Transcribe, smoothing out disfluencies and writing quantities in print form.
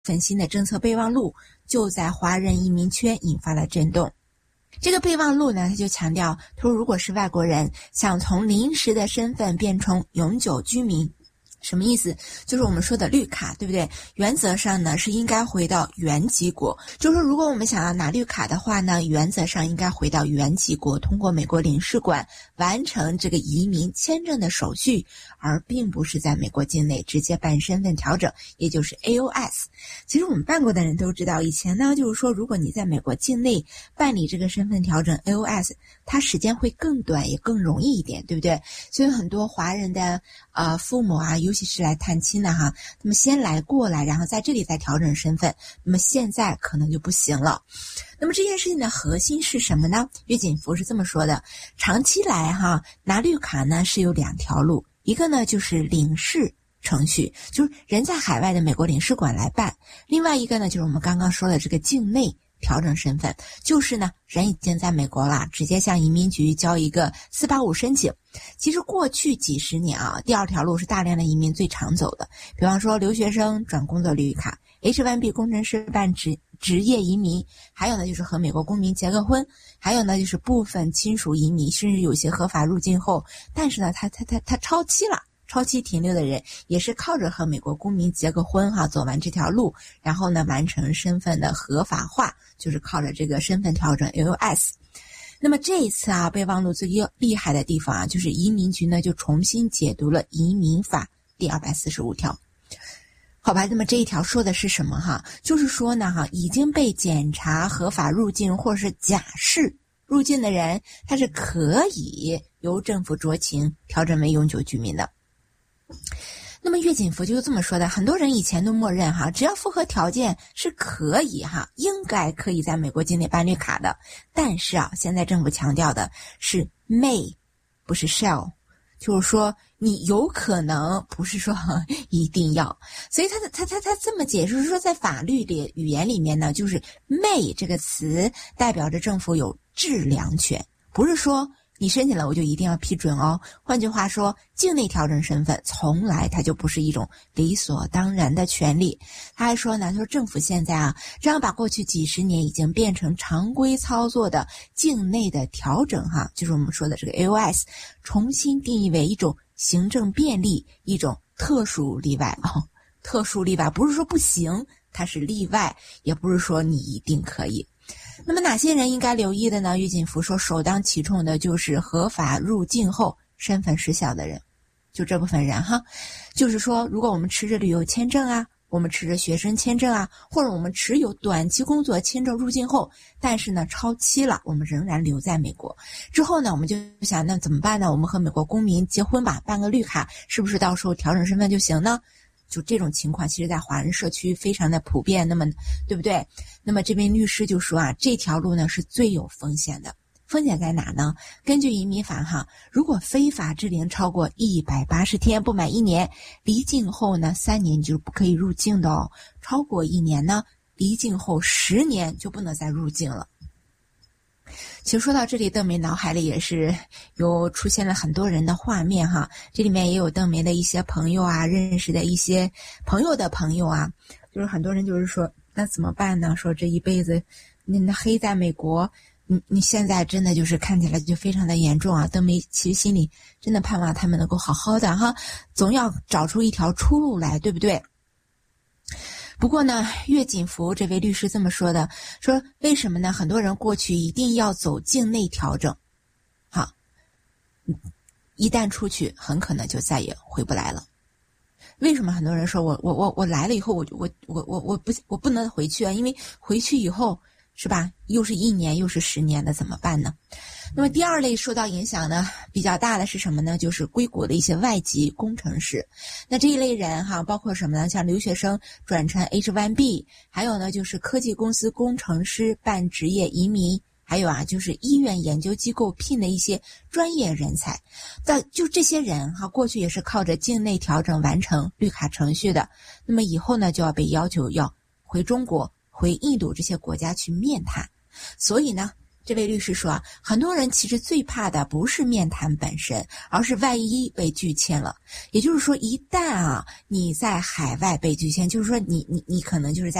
份新的政策备忘录就在华人移民圈引发了震动。这个备忘录呢，他就强调，他说如果是外国人想从临时的身份变成永久居民，什么意思？就是我们说的绿卡，对不对？原则上呢是应该回到原籍国，就是说如果我们想要拿绿卡的话呢，原则上应该回到原籍国，通过美国领事馆完成这个移民签证的手续，而并不是在美国境内直接办身份调整，也就是 AOS。 其实我们办过的人都知道，以前呢就是说如果你在美国境内办理这个身份调整 AOS， 它时间会更短也更容易一点，对不对？所以很多华人的父母啊，尤其是来探亲的哈，那么先来过来，然后在这里再调整身份，那么现在可能就不行了。那么这件事情的核心是什么呢？岳锦福是这么说的，长期来哈，拿绿卡呢是有两条路，一个呢就是领事程序，就是人在海外的美国领事馆来办，另外一个呢就是我们刚刚说的这个境内调整身份，就是呢人已经在美国了，直接向移民局交一个485申请。其实过去几十年啊，第二条路是大量的移民最常走的，比方说留学生转工作绿卡， H1B 工程师办职业移民，还有呢就是和美国公民结个婚，还有呢就是部分亲属移民，甚至有些合法入境后，但是呢他超期了，超期停留的人也是靠着和美国公民结个婚哈，走完这条路，然后呢完成身份的合法化，就是靠着这个身份调整 AOS。 那么这一次啊，备忘录最厉害的地方啊，就是移民局呢就重新解读了移民法第245条。好吧，那么这一条说的是什么哈？就是说呢哈，已经被检查合法入境或是假释入境的人，他是可以由政府酌情调整为永久居民的。那么岳锦福就是这么说的，很多人以前都默认哈，只要符合条件是可以哈，应该可以在美国境内办绿卡的。但是啊，现在政府强调的是 may， 不是 shall， 就是说你有可能，不是说一定要。所以他这么解释说，在法律里语言里面呢，就是 may 这个词代表着政府有质量权，不是说你申请了我就一定要批准哦。换句话说，境内调整身份从来它就不是一种理所当然的权利。他还说呢，他说政府现在啊，这样把过去几十年已经变成常规操作的境内的调整哈，就是我们说的这个 AOS， 重新定义为一种行政便利，一种特殊例外啊，特殊例外不是说不行，它是例外，也不是说你一定可以。那么哪些人应该留意的呢？岳锦福说，首当其冲的就是合法入境后身份失效的人，就这部分人哈。就是说，如果我们持着旅游签证啊，我们持着学生签证啊，或者我们持有短期工作签证入境后，但是呢超期了，我们仍然留在美国之后呢，我们就想那怎么办呢？我们和美国公民结婚吧，办个绿卡，是不是到时候调整身份就行呢？就这种情况其实在华人社区非常的普遍，那么对不对？那么这位律师就说啊，这条路呢是最有风险的。风险在哪呢？根据移民法哈，如果非法滞留超过180天，不满1年，离境后呢3年你就不可以入境的哦。超过1年呢，离境后10年就不能再入境了。其实说到这里，邓梅脑海里也是有出现了很多人的画面哈，这里面也有邓梅的一些朋友啊，认识的一些朋友的朋友啊，就是很多人就是说那怎么办呢？说这一辈子那黑在美国，你现在真的就是看起来就非常的严重啊。邓梅其实心里真的盼望他们能够好好的哈，总要找出一条出路来，对不对？不过呢，岳锦福这位律师这么说的，说为什么呢？很多人过去一定要走境内调整，好，一旦出去很可能就再也回不来了。为什么很多人说我来了以后我不能回去啊？因为回去以后是吧，又是1年又是10年的，怎么办呢？那么第二类受到影响呢比较大的是什么呢？就是归国的一些外籍工程师。那这一类人哈，包括什么呢？像留学生转成 H1B， 还有呢就是科技公司工程师办职业移民，还有啊就是医院研究机构聘的一些专业人才。就这些人哈，过去也是靠着境内调整完成绿卡程序的，那么以后呢就要被要求要回中国、回印度这些国家去面谈。所以呢这位律师说，很多人其实最怕的不是面谈本身，而是万一被拒签了。也就是说，一旦你在海外被拒签，就是说你可能就是在